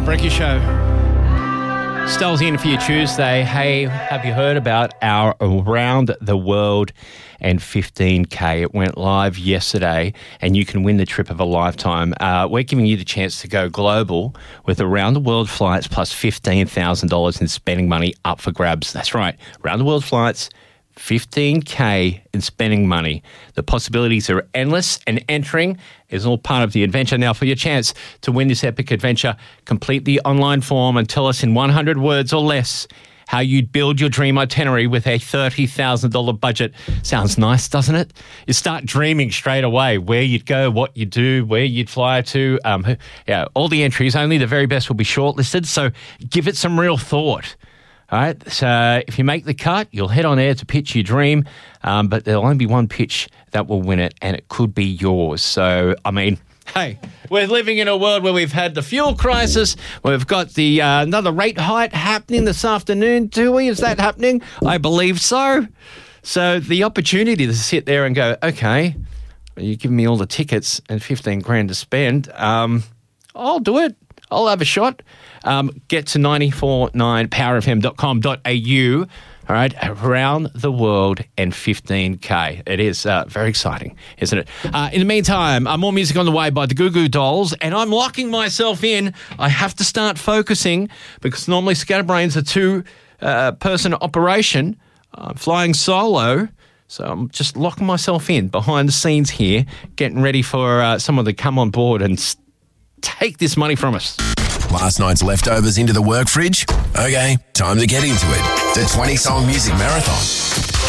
Brecky Show. Stell's in for you Tuesday. Hey, have you heard about our Around the World and 15K? It went live yesterday and you can win the trip of a lifetime. We're giving you the chance to go global with Around the World flights plus $15,000 in spending money up for grabs. That's right. Around the World flights, 15K in spending money. The possibilities are endless and entering is all part of the adventure. Now, for your chance to win this epic adventure, complete the online form and tell us in 100 words or less how you'd build your dream itinerary with a $30,000 budget. Sounds nice, doesn't it? You start dreaming straight away where you'd go, what you'd do, where you'd fly to. All the entries, only the very best will be shortlisted, so give it some real thought. All right, so if you make the cut, you'll head on air to pitch your dream, but there'll only be one pitch that will win it, and it could be yours. So, I mean, hey, we're living in a world where we've had the fuel crisis. We've got the another rate hike happening this afternoon, do we? Is that happening? I believe so. So the opportunity to sit there and go, okay, you're giving me all the tickets and 15 grand to spend. I'll do it. I'll have a shot. Get to 949powerfm.com.au. All right, Around the World and 15K. It is very exciting, isn't it? In the meantime, more music on the way by the Goo Goo Dolls, and I'm locking myself in. I have to start focusing because normally Scatterbrain's a two-person operation. I'm flying solo, so I'm just locking myself in behind the scenes here, getting ready for someone to come on board and take this money from us. Last night's leftovers into the work fridge? Okay, time to get into it. The 20-song music marathon.